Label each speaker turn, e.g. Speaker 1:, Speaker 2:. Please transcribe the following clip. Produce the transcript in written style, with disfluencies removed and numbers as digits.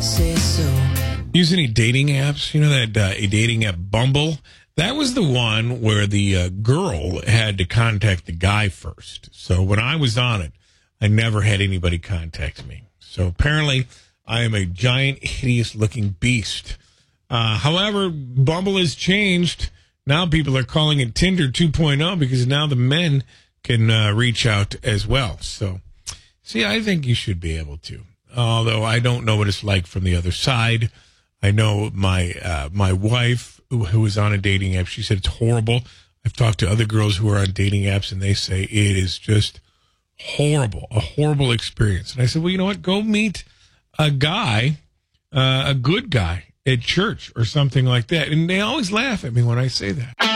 Speaker 1: say so.
Speaker 2: Use any dating apps? You know that a dating app, Bumble? That was the one where the girl had to contact the guy first. So when I was on it, I never had anybody contact me. So apparently, I am a giant, hideous-looking beast. However, Bumble has changed. Now people are calling it Tinder 2.0 because now the men can reach out as well. So, see, I think you should be able to. Although I don't know what it's like from the other side. I know my wife, who is on a dating app, she said it's horrible. I've talked to other girls who are on dating apps, and they say it is just horrible, a horrible experience. And I said, well, you know what? Go meet a guy, a good guy at church or something like that. And they always laugh at me when I say that.